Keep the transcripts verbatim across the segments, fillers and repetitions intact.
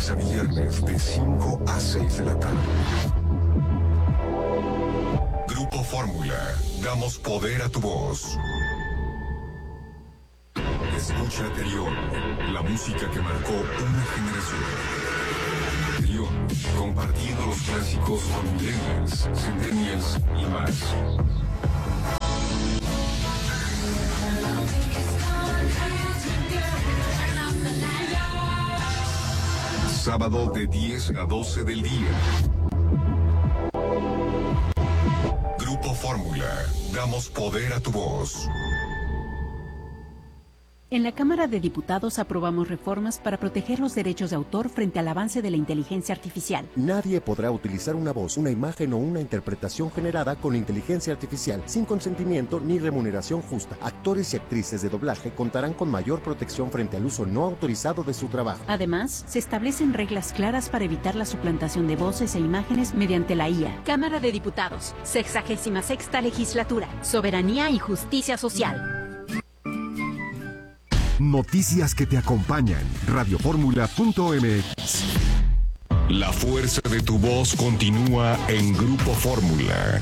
lunes a viernes de cinco a seis de la tarde. Grupo Fórmula, damos poder a tu voz. Escucha Terión, la música que marcó una generación. Terión, compartiendo los clásicos con millennials, centennials y más. Sábado de diez a doce del día. Grupo Fórmula, damos poder a tu voz. En la Cámara de Diputados aprobamos reformas para proteger los derechos de autor frente al avance de la inteligencia artificial. Nadie podrá utilizar una voz, una imagen o una interpretación generada con inteligencia artificial sin consentimiento ni remuneración justa. Actores y actrices de doblaje contarán con mayor protección frente al uso no autorizado de su trabajo. Además, se establecen reglas claras para evitar la suplantación de voces e imágenes mediante la I A. Cámara de Diputados, sexagésima sexta legislatura, soberanía y justicia social. Noticias que te acompañan. radioformula punto m x. La fuerza de tu voz continúa en Grupo Fórmula.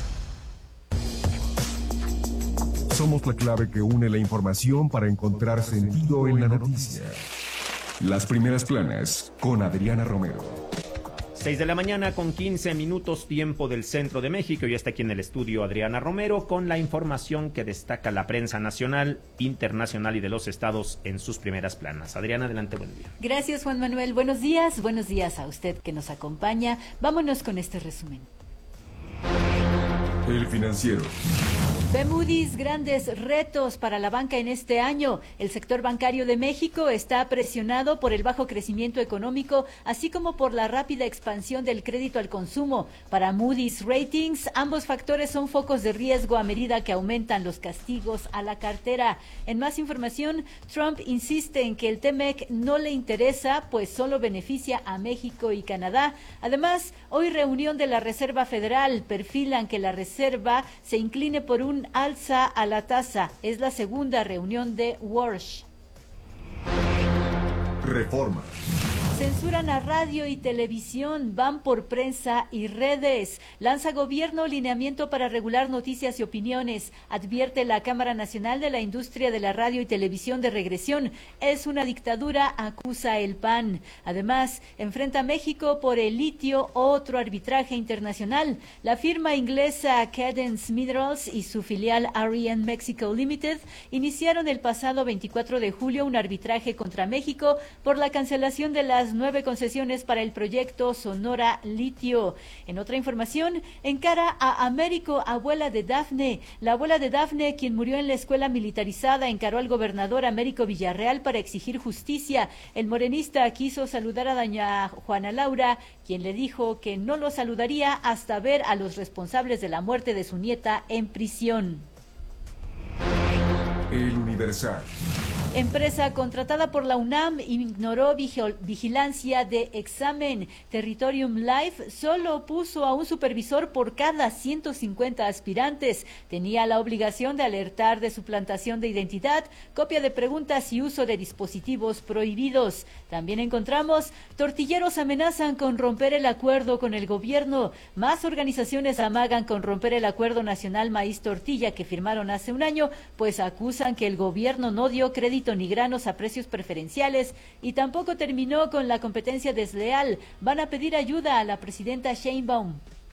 Somos la clave que une la información para encontrar sentido en la noticia. Las primeras planas con Adriana Romero. seis de la mañana con quince minutos, tiempo del centro de México. Y está aquí en el estudio Adriana Romero con la información que destaca la prensa nacional, internacional y de los estados en sus primeras planas. Adriana, adelante, buen día. Gracias, Juan Manuel. Buenos días, buenos días a usted que nos acompaña. Vámonos con este resumen. El Financiero. Ve Moody's grandes retos para la banca en este año. El sector bancario de México está presionado por el bajo crecimiento económico, así como por la rápida expansión del crédito al consumo. Para Moody's Ratings, ambos factores son focos de riesgo a medida que aumentan los castigos a la cartera. En más información, Trump insiste en que el T M E C no le interesa, pues solo beneficia a México y Canadá. Además, hoy reunión de la Reserva Federal perfilan que la Reserva se incline por un alza a la tasa. Es la segunda reunión de Walsh. Reforma. Censuran a radio y televisión, van por prensa y redes. Lanza gobierno lineamiento para regular noticias y opiniones. Advierte la Cámara Nacional de la Industria de la Radio y Televisión de regresión. Es una dictadura, acusa el P A N. Además, enfrenta a México por el litio, otro arbitraje internacional. La firma inglesa Cadence Minerals y su filial R E N Mexico Limited iniciaron el pasado veinticuatro de julio un arbitraje contra México por la cancelación de las nueve concesiones para el proyecto Sonora Litio. En otra información, encara a Américo, abuela de Dafne. La abuela de Dafne, quien murió en la escuela militarizada, encaró al gobernador Américo Villarreal para exigir justicia. El morenista quiso saludar a doña Juana Laura, quien le dijo que no lo saludaría hasta ver a los responsables de la muerte de su nieta en prisión. El Universal. Empresa contratada por la UNAM ignoró vigil- vigilancia de examen. Territorium Life solo puso a un supervisor por cada ciento cincuenta aspirantes. Tenía la obligación de alertar de suplantación de identidad, copia de preguntas y uso de dispositivos prohibidos. También encontramos, tortilleros amenazan con romper el acuerdo con el gobierno. Más organizaciones amagan con romper el acuerdo nacional maíz tortilla que firmaron hace un año, pues acusan que el gobierno no dio crédito ni granos a precios preferenciales y tampoco terminó con la competencia desleal. Van a pedir ayuda a la presidenta Sheinbaum.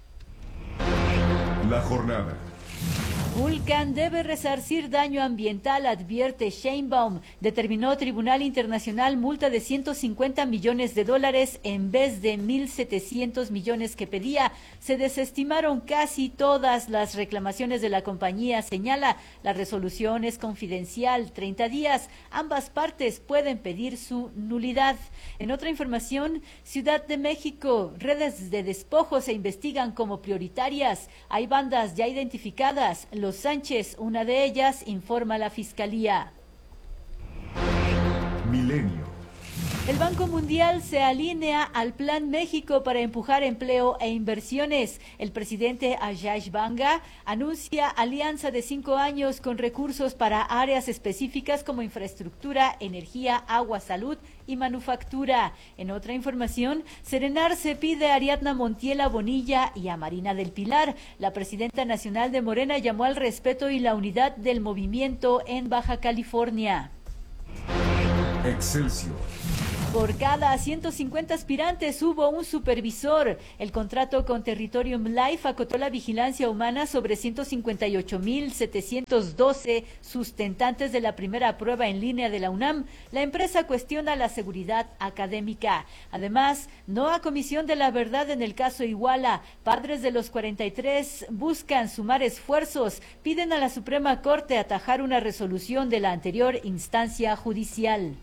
La jornada. Vulcan debe resarcir daño ambiental, advierte Sheinbaum. Determinó Tribunal Internacional multa de ciento cincuenta millones de dólares en vez de mil setecientos millones que pedía. Se desestimaron casi todas las reclamaciones de la compañía, señala. La resolución es confidencial, treinta días. Ambas partes pueden pedir su nulidad. En otra información, Ciudad de México, redes de despojo se investigan como prioritarias. Hay bandas ya identificadas. Los Sánchez, una de ellas, informa la Fiscalía. Milenio. El Banco Mundial se alinea al Plan México para empujar empleo e inversiones. El presidente Ajay Banga anuncia alianza de cinco años con recursos para áreas específicas como infraestructura, energía, agua, salud y manufactura. En otra información, Serenar se pide a Ariadna Montiel Bonilla y a Marina del Pilar. La presidenta nacional de Morena llamó al respeto y la unidad del movimiento en Baja California. Excelsior. Por cada ciento cincuenta aspirantes hubo un supervisor. El contrato con Territorium Life acotó la vigilancia humana sobre ciento cincuenta y ocho mil setecientos doce sustentantes de la primera prueba en línea de la UNAM. La empresa cuestiona la seguridad académica. Además, no a Comisión de la Verdad en el caso Iguala. Padres de los cuarenta y tres buscan sumar esfuerzos. Piden a la Suprema Corte atajar una resolución de la anterior instancia judicial.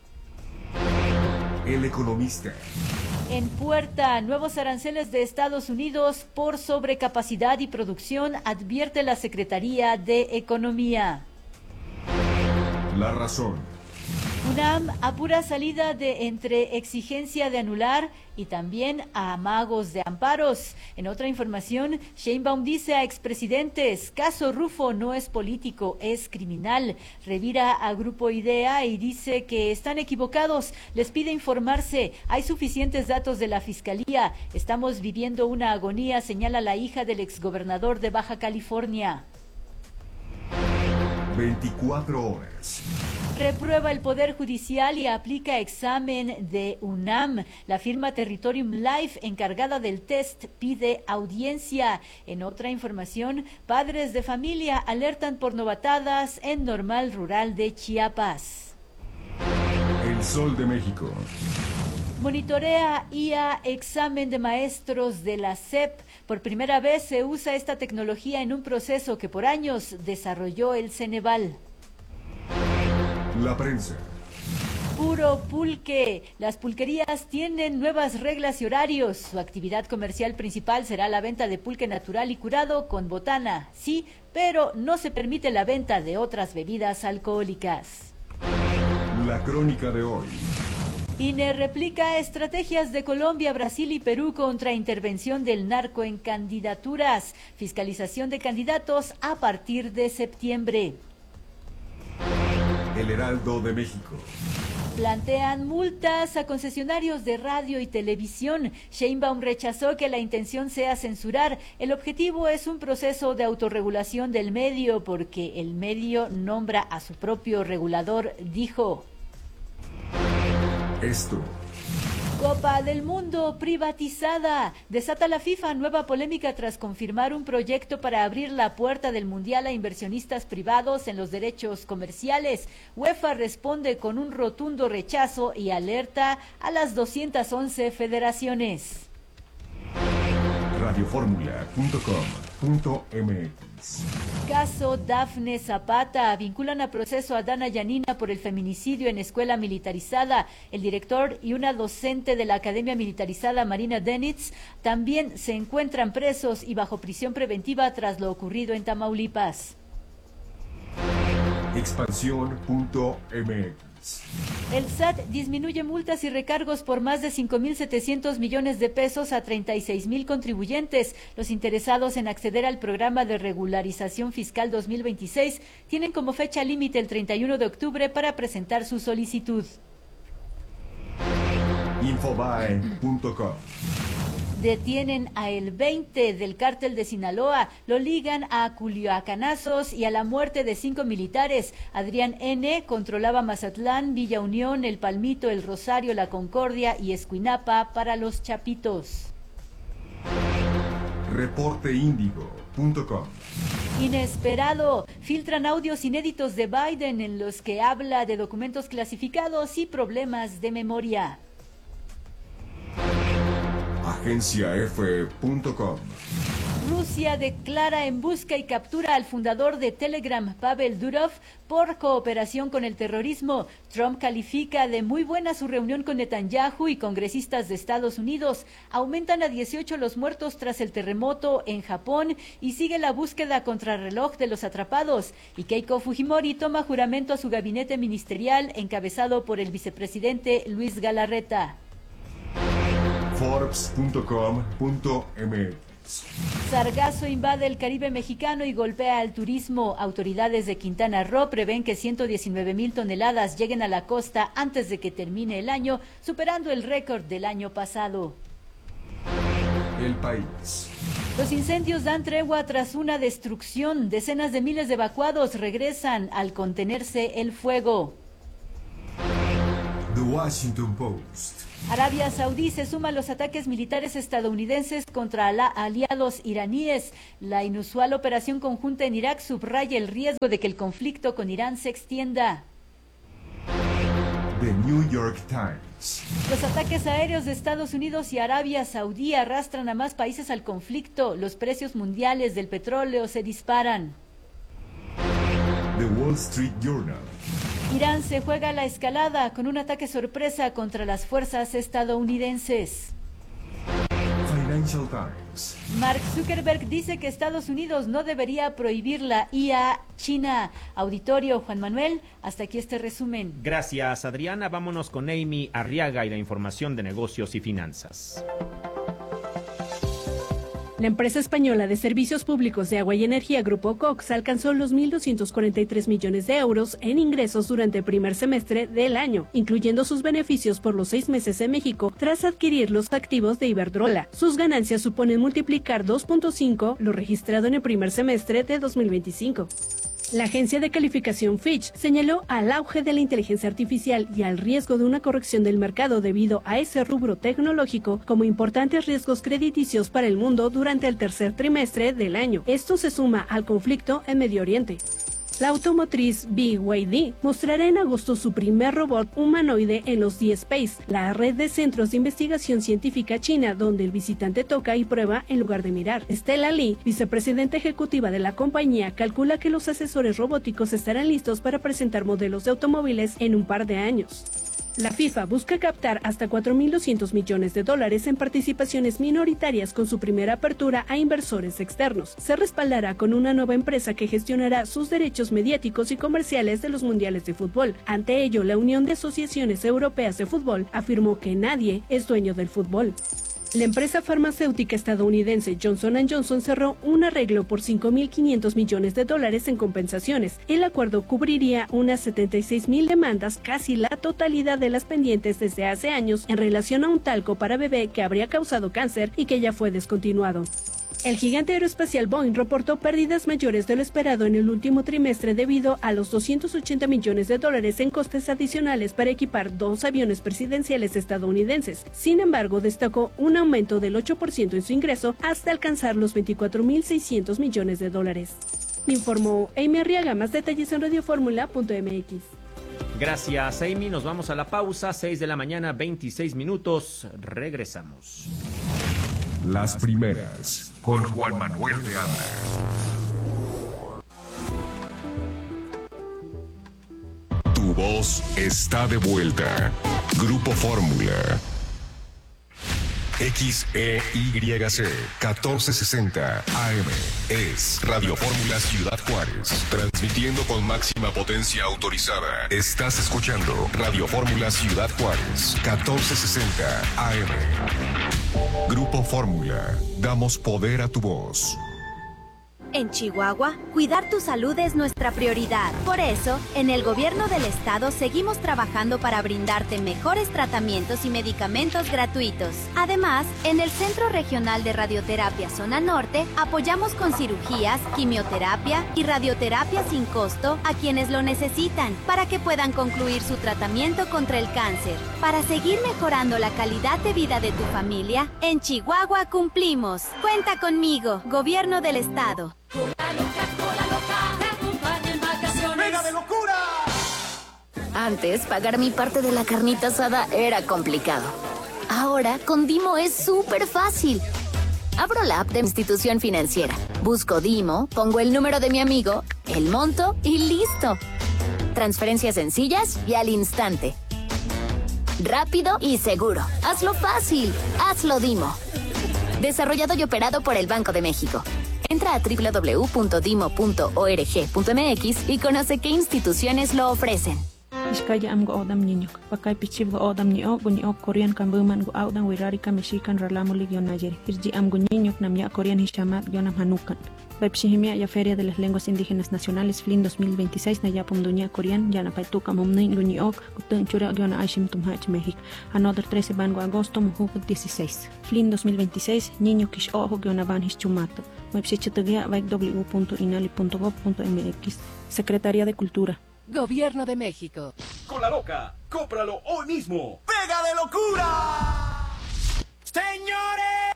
El Economista. En puerta, nuevos aranceles de Estados Unidos por sobrecapacidad y producción, advierte la Secretaría de Economía. La Razón. UNAM apura salida de entre exigencia de anular y también a amagos de amparos. En otra información, Sheinbaum dice a expresidentes, caso Rufo no es político, es criminal. Revira a Grupo IDEA y dice que están equivocados. Les pide informarse. Hay suficientes datos de la Fiscalía. Estamos viviendo una agonía, señala la hija del exgobernador de Baja California. veinticuatro horas. Reprueba el Poder Judicial y aplica examen de UNAM. La firma Territorium Life, encargada del test, pide audiencia. En otra información, padres de familia alertan por novatadas en Normal Rural de Chiapas. El Sol de México. Monitorea I A examen de maestros de la S E P. Por primera vez se usa esta tecnología en un proceso que por años desarrolló el Ceneval. La prensa. Puro pulque. Las pulquerías tienen nuevas reglas y horarios. Su actividad comercial principal será la venta de pulque natural y curado con botana. Sí, pero no se permite la venta de otras bebidas alcohólicas. La crónica de hoy. I N E replica estrategias de Colombia, Brasil y Perú contra intervención del narco en candidaturas. Fiscalización de candidatos a partir de septiembre. El Heraldo de México. Plantean multas a concesionarios de radio y televisión. Sheinbaum rechazó que la intención sea censurar. El objetivo es un proceso de autorregulación del medio porque el medio nombra a su propio regulador, dijo. Esto. Copa del Mundo privatizada. Desata la FIFA nueva polémica tras confirmar un proyecto para abrir la puerta del Mundial a inversionistas privados en los derechos comerciales. UEFA responde con un rotundo rechazo y alerta a las doscientas once federaciones. Radioformula punto com punto m x. Caso Dafne Zapata. Vinculan a proceso a Dana Yanina por el feminicidio en escuela militarizada. El director y una docente de la Academia Militarizada, Marina Denitz, también se encuentran presos y bajo prisión preventiva tras lo ocurrido en Tamaulipas. Expansión punto m x. El S A T disminuye multas y recargos por más de cinco mil setecientos millones de pesos a treinta y seis mil contribuyentes. Los interesados en acceder al programa de regularización fiscal dos mil veintiséis tienen como fecha límite el treinta y uno de octubre para presentar su solicitud. Infobae punto com. Detienen a el veinte del cártel de Sinaloa, lo ligan a Culiacanazos y a la muerte de cinco militares. Adrián N. controlaba Mazatlán, Villa Unión, El Palmito, El Rosario, La Concordia y Escuinapa para los Chapitos. Reporte Índigo punto com. Inesperado, filtran audios inéditos de Biden en los que habla de documentos clasificados y problemas de memoria. Agencia F punto com. Rusia declara en busca y captura al fundador de Telegram, Pavel Durov, por cooperación con el terrorismo. Trump califica de muy buena su reunión con Netanyahu y congresistas de Estados Unidos. Aumentan a dieciocho los muertos tras el terremoto en Japón y sigue la búsqueda contrarreloj de los atrapados. Y Keiko Fujimori toma juramento a su gabinete ministerial encabezado por el vicepresidente Luis Galarreta. Forbes punto com punto m x. Sargazo invade el Caribe mexicano y golpea al turismo. Autoridades de Quintana Roo prevén que ciento diecinueve mil toneladas lleguen a la costa antes de que termine el año, superando el récord del año pasado. El país. Los incendios dan tregua tras una destrucción. Decenas de miles de evacuados regresan al contenerse el fuego. The Washington Post. Arabia Saudí se suma a los ataques militares estadounidenses contra aliados iraníes. La inusual operación conjunta en Irak subraya el riesgo de que el conflicto con Irán se extienda. The New York Times. Los ataques aéreos de Estados Unidos y Arabia Saudí arrastran a más países al conflicto. Los precios mundiales del petróleo se disparan. The Wall Street Journal. Irán se juega la escalada con un ataque sorpresa contra las fuerzas estadounidenses. Financial Times. Mark Zuckerberg dice que Estados Unidos no debería prohibir la I A China. Auditorio, Juan Manuel, hasta aquí este resumen. Gracias, Adriana. Vámonos con Amy Arriaga y la información de negocios y finanzas. La empresa española de servicios públicos de agua y energía Grupo Cox alcanzó los mil doscientos cuarenta y tres millones de euros en ingresos durante el primer semestre del año, incluyendo sus beneficios por los seis meses en México tras adquirir los activos de Iberdrola. Sus ganancias suponen multiplicar dos punto cinco lo registrado en el primer semestre de dos mil veinticinco. La agencia de calificación Fitch señaló al auge de la inteligencia artificial y al riesgo de una corrección del mercado debido a ese rubro tecnológico como importantes riesgos crediticios para el mundo durante el tercer trimestre del año. Esto se suma al conflicto en Medio Oriente. La automotriz B Y D mostrará en agosto su primer robot humanoide en los D-Space, la red de centros de investigación científica china donde el visitante toca y prueba en lugar de mirar. Stella Lee, vicepresidenta ejecutiva de la compañía, calcula que los asesores robóticos estarán listos para presentar modelos de automóviles en un par de años. La FIFA busca captar hasta cuatro mil doscientos millones de dólares en participaciones minoritarias con su primera apertura a inversores externos. Se respaldará con una nueva empresa que gestionará sus derechos mediáticos y comerciales de los mundiales de fútbol. Ante ello, la Unión de Asociaciones Europeas de Fútbol afirmó que nadie es dueño del fútbol. La empresa farmacéutica estadounidense Johnson and Johnson cerró un arreglo por cinco mil quinientos millones de dólares en compensaciones. El acuerdo cubriría unas setenta y seis mil demandas, casi la totalidad de las pendientes desde hace años, en relación a un talco para bebé que habría causado cáncer y que ya fue descontinuado. El gigante aeroespacial Boeing reportó pérdidas mayores de lo esperado en el último trimestre debido a los doscientos ochenta millones de dólares en costes adicionales para equipar dos aviones presidenciales estadounidenses. Sin embargo, destacó un aumento del ocho por ciento en su ingreso hasta alcanzar los veinticuatro mil seiscientos millones de dólares. Informó Amy Arriaga. Más detalles en radioformula punto m x. Gracias, Amy. Nos vamos a la pausa. seis de la mañana, veintiséis minutos. Regresamos. Las primeras, con Juan Manuel de Anda. Tu voz está de vuelta. Grupo Fórmula. X E Y C catorce sesenta A M es Radio Fórmula Ciudad Juárez, transmitiendo con máxima potencia autorizada. Estás escuchando Radio Fórmula Ciudad Juárez, catorce sesenta A M. Grupo Fórmula, damos poder a tu voz. En Chihuahua, cuidar tu salud es nuestra prioridad. Por eso, en el gobierno del estado seguimos trabajando para brindarte mejores tratamientos y medicamentos gratuitos. Además, en el Centro Regional de Radioterapia Zona Norte, apoyamos con cirugías, quimioterapia y radioterapia sin costo a quienes lo necesitan, para que puedan concluir su tratamiento contra el cáncer. Para seguir mejorando la calidad de vida de tu familia, en Chihuahua cumplimos. Cuenta conmigo, Gobierno del Estado. Cola loca, cola loca, te acompaña en vacaciones. ¡Venga de locura! Antes, pagar mi parte de la carnita asada era complicado. Ahora, con Dimo es súper fácil. Abro la app de mi institución financiera, busco Dimo, pongo el número de mi amigo, el monto y listo. Transferencias sencillas y al instante. Rápido y seguro. Hazlo fácil. Hazlo Dimo. Desarrollado y operado por el Banco de México. Entra a doble u doble u doble u punto dimo punto org punto m x y conoce qué instituciones lo ofrecen. Iskaya am go odam niño, pakay pichiv go odam ni o guni o Korean kambuman go audan wirari kameshikan ralamuli gyonayer. Irji am go niño namya Korean hishamat gyonam hanukan. Baipshihimia ya Feria de las Lenguas Indígenas Nacionales F L I N dos mil veintiséis na yapum dunia Korean yana paituka momnin guni ok gutun chura gyona aishim tumhach México. Another trece bango agosto mujuk dieciséis. F L I N dos mil veintiséis niño kish ojo gyona van hischumato. Baipshichatagia baik w punto inali punto gov punto m x. Secretaría de Cultura. Gobierno de México. Con la loca, cómpralo hoy mismo. ¡Pega de locura! ¡Señores!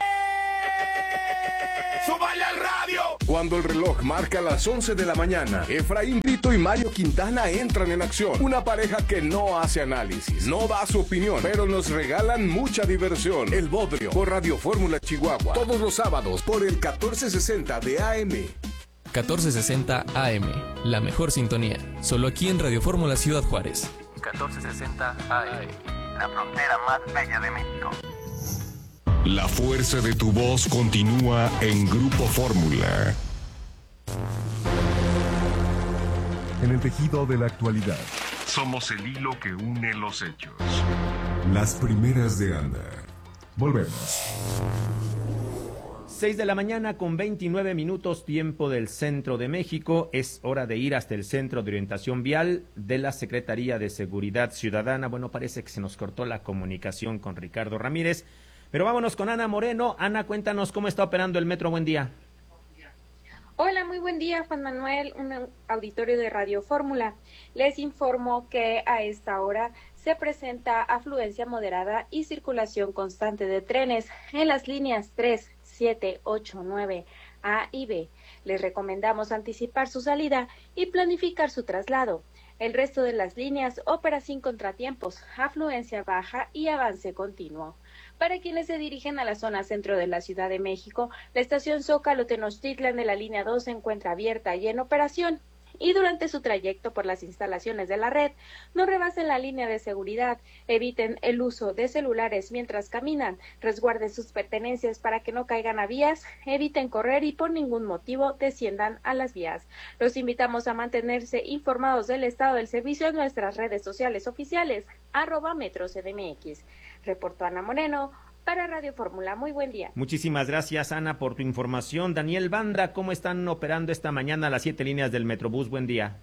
¡Súbale al radio! Cuando el reloj marca las once de la mañana, Efraín Brito y Mario Quintana entran en acción. Una pareja que no hace análisis, no da su opinión, pero nos regalan mucha diversión. El Bodrio, por Radio Fórmula Chihuahua. Todos los sábados por el catorce sesenta de A M. catorce sesenta A M, la mejor sintonía, solo aquí en Radio Fórmula Ciudad Juárez. catorce sesenta A M, la frontera más bella de México. La fuerza de tu voz continúa en Grupo Fórmula. En el tejido de la actualidad. Somos el hilo que une los hechos. Las primeras de Anda. Volvemos. seis de la mañana con veintinueve minutos, tiempo del centro de México. Es hora de ir hasta el Centro de Orientación Vial de la Secretaría de Seguridad Ciudadana. Bueno, parece que se nos cortó la comunicación con Ricardo Ramírez, pero vámonos con Ana Moreno. Ana, cuéntanos cómo está operando el metro. Buen día. Hola, muy buen día, Juan Manuel, un auditorio de Radio Fórmula. Les informo que a esta hora se presenta afluencia moderada y circulación constante de trenes en las líneas tres, siete, ocho, nueve, A y B. Les recomendamos anticipar su salida y planificar su traslado. El resto de las líneas opera sin contratiempos, afluencia baja y avance continuo. Para quienes se dirigen a la zona centro de la Ciudad de México, la estación Zócalo Tenochtitlan de la línea dos se encuentra abierta y en operación. Y durante su trayecto por las instalaciones de la red, no rebasen la línea de seguridad, eviten el uso de celulares mientras caminan, resguarden sus pertenencias para que no caigan a vías, eviten correr y por ningún motivo desciendan a las vías. Los invitamos a mantenerse informados del estado del servicio en nuestras redes sociales oficiales, arroba Metro C D M X. Reportó Ana Moreno para Radio Fórmula. Muy buen día. Muchísimas gracias, Ana, por tu información. Daniel Banda, ¿cómo están operando esta mañana las siete líneas del Metrobús? Buen día.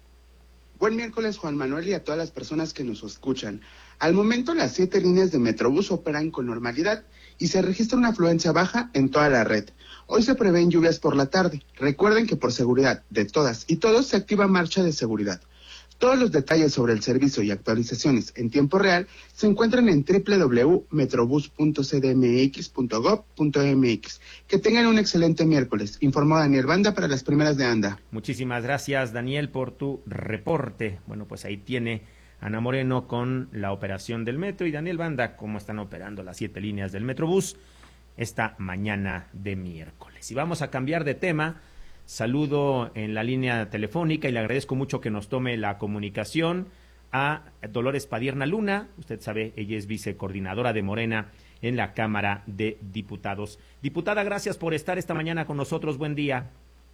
Buen miércoles, Juan Manuel, y a todas las personas que nos escuchan. Al momento, las siete líneas de Metrobús operan con normalidad y se registra una afluencia baja en toda la red. Hoy se prevén lluvias por la tarde. Recuerden que por seguridad de todas y todos se activa marcha de seguridad. Todos los detalles sobre el servicio y actualizaciones en tiempo real se encuentran en doble u doble u doble u punto metrobús punto c d m x punto gov punto m x. Que tengan un excelente miércoles, informó Daniel Banda para las primeras de Anda. Muchísimas gracias, Daniel, por tu reporte. Bueno, pues ahí tiene Ana Moreno con la operación del metro y Daniel Banda cómo están operando las siete líneas del Metrobús esta mañana de miércoles. Y vamos a cambiar de tema. Saludo en la línea telefónica y le agradezco mucho que nos tome la comunicación a Dolores Padierna Luna. Usted sabe, ella es vicecoordinadora de Morena en la Cámara de Diputados. Diputada, gracias por estar esta mañana con nosotros. Buen día.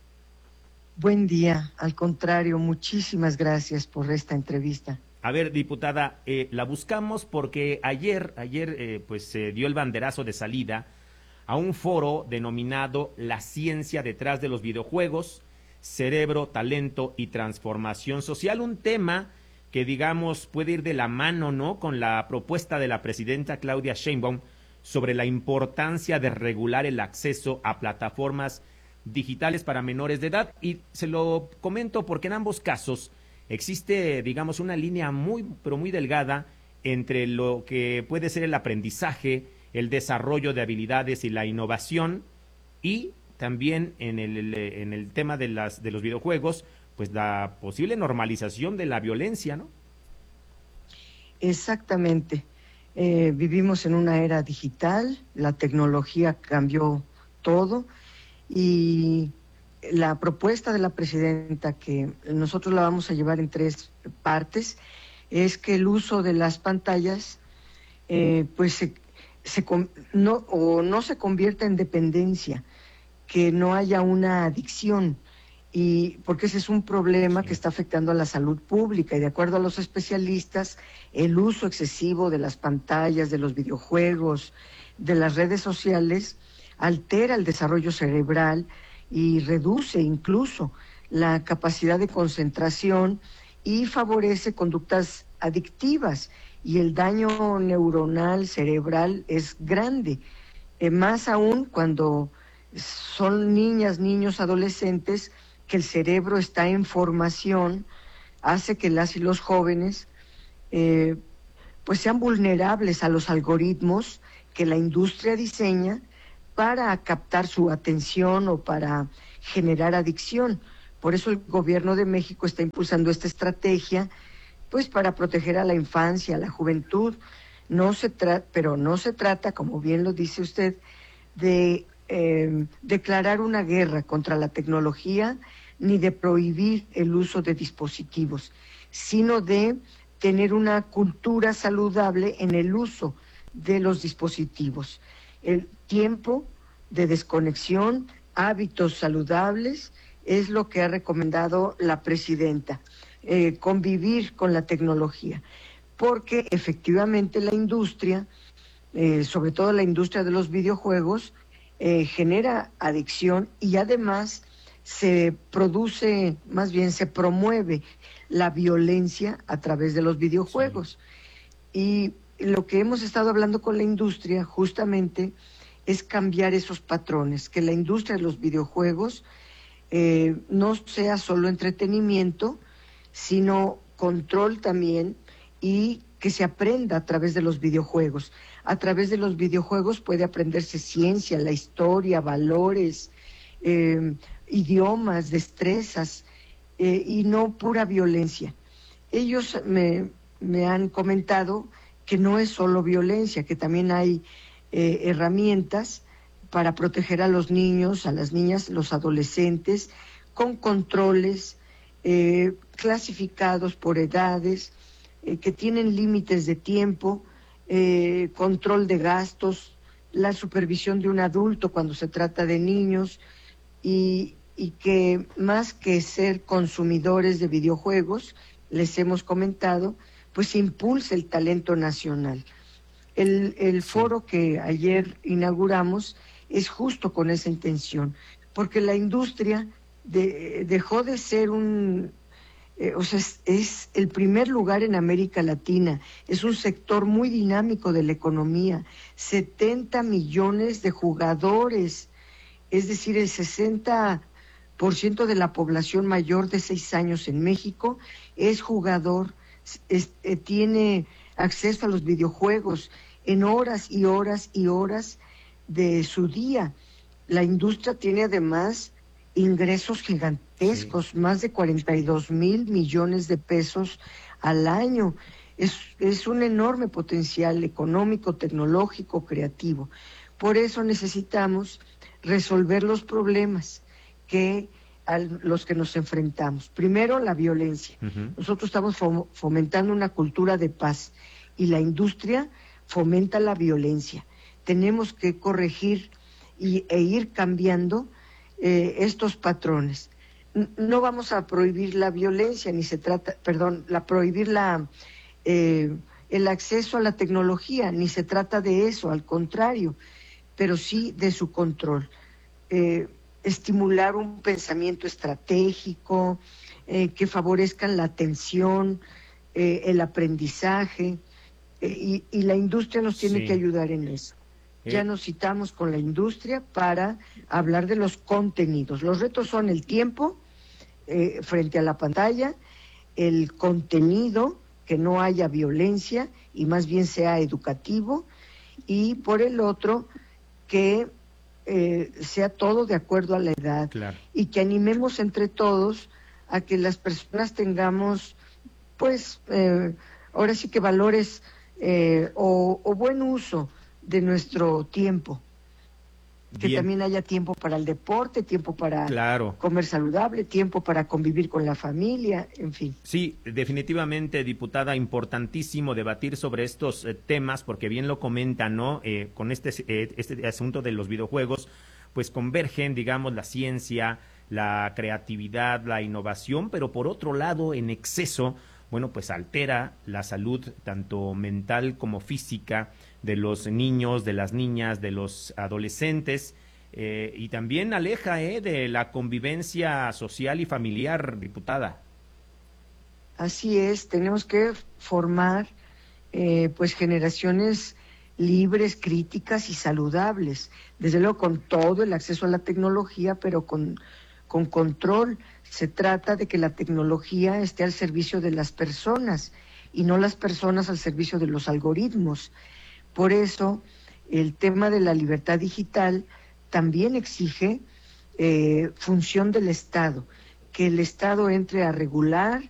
Buen día. Al contrario, muchísimas gracias por esta entrevista. A ver, diputada, eh, la buscamos porque ayer, ayer eh, pues se dio el banderazo de salida a un foro denominado La ciencia detrás de los videojuegos, cerebro, talento y transformación social, un tema que digamos puede ir de la mano, ¿no?, con la propuesta de la presidenta Claudia Sheinbaum sobre la importancia de regular el acceso a plataformas digitales para menores de edad, y se lo comento porque en ambos casos existe, digamos, una línea muy, pero muy delgada entre lo que puede ser el aprendizaje, el desarrollo de habilidades y la innovación, y también en el, en el tema de, las, de los videojuegos, pues la posible normalización de la violencia, ¿no? Exactamente. Eh, vivimos en una era digital, la tecnología cambió todo, y la propuesta de la presidenta, que nosotros la vamos a llevar en tres partes, es que el uso de las pantallas eh, pues se, se no o no se convierta en dependencia, que no haya una adicción, y porque ese es un problema que está afectando a la salud pública, y de acuerdo a los especialistas, el uso excesivo de las pantallas, de los videojuegos, de las redes sociales, altera el desarrollo cerebral y reduce incluso la capacidad de concentración y favorece conductas adictivas, y el daño neuronal cerebral es grande, eh, más aún cuando son niñas, niños, adolescentes, que el cerebro está en formación, hace que las y los jóvenes eh, pues sean vulnerables a los algoritmos que la industria diseña para captar su atención o para generar adicción. Por eso el gobierno de México está impulsando esta estrategia, pues para proteger a la infancia, a la juventud. No se trata, pero no se trata, como bien lo dice usted, de eh, declarar una guerra contra la tecnología, ni de prohibir el uso de dispositivos, sino de tener una cultura saludable en el uso de los dispositivos. El tiempo de desconexión, hábitos saludables, es lo que ha recomendado la presidenta, eh, convivir con la tecnología, porque efectivamente la industria, eh, sobre todo la industria de los videojuegos, eh, genera adicción, y además se produce, más bien se promueve la violencia a través de los videojuegos. Sí. Y lo que hemos estado hablando con la industria justamente es cambiar esos patrones, que la industria de los videojuegos eh, no sea solo entretenimiento, sino control también, y que se aprenda a través de los videojuegos. A través de los videojuegos puede aprenderse ciencia, la historia, valores, eh, idiomas, destrezas, eh, y no pura violencia. Ellos me, me han comentado que no es solo violencia, que también hay eh, herramientas para proteger a los niños, a las niñas, los adolescentes, con controles eh, clasificados por edades, eh, que tienen límites de tiempo, eh, control de gastos, la supervisión de un adulto cuando se trata de niños, y, y que más que ser consumidores de videojuegos, les hemos comentado, pues impulsa el talento nacional. El, el foro que ayer inauguramos es justo con esa intención, porque la industria de, dejó de ser un, eh, o sea, es, es el primer lugar en América Latina, es un sector muy dinámico de la economía, setenta millones de jugadores, es decir, el sesenta por ciento de la población mayor de seis años en México es jugador, es, eh, tiene acceso a los videojuegos en horas y horas y horas de su día. La industria tiene además ingresos gigantescos, sí. Más de cuarenta y dos mil millones de pesos al año. Es, es un enorme potencial económico, tecnológico, creativo. Por eso necesitamos resolver los problemas que a los que nos enfrentamos. Primero, la violencia. Uh-huh. Nosotros estamos fomentando una cultura de paz, y la industria fomenta la violencia. Tenemos que corregir y, e ir cambiando eh, estos patrones. No vamos a prohibir la violencia, ni se trata, perdón, la prohibir la eh, el acceso a la tecnología, ni se trata de eso, al contrario, pero sí de su control. Eh, estimular un pensamiento estratégico, eh, que favorezcan la atención, eh, el aprendizaje, eh, y, y la industria nos tiene sí. que ayudar en eso. Eh. Ya nos citamos con la industria para hablar de los contenidos. Los retos son el tiempo eh, frente a la pantalla, el contenido, que no haya violencia y más bien sea educativo, y por el otro, que Eh, sea todo de acuerdo a la edad, claro. Y que animemos entre todos a que las personas tengamos, pues, eh, ahora sí que valores eh, o, o buen uso de nuestro tiempo. que Bien. también haya tiempo para el deporte, tiempo para Claro. comer saludable, tiempo para convivir con la familia, en fin. Sí, definitivamente, diputada, importantísimo debatir sobre estos eh, temas, porque bien lo comenta, ¿no? Eh, con este, eh, este asunto de los videojuegos, pues convergen, digamos, la ciencia, la creatividad, la innovación, pero por otro lado, en exceso, bueno, pues altera la salud tanto mental como física de los niños, de las niñas, de los adolescentes, eh, y también aleja eh, de la convivencia social y familiar, diputada. Así es, tenemos que formar eh, pues generaciones libres, críticas y saludables, desde luego con todo el acceso a la tecnología, pero con, con control. Se trata de que la tecnología esté al servicio de las personas y no las personas al servicio de los algoritmos. Por eso, el tema de la libertad digital también exige eh, función del Estado, que el Estado entre a regular